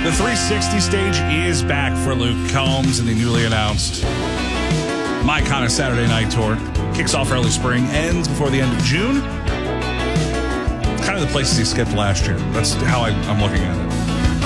The 360 stage is back for Luke Combs and the newly announced My Kind of Saturday Night Tour. Kicks off early spring, ends before the end of June. Kind of the places he skipped last year. That's how I'm looking at it.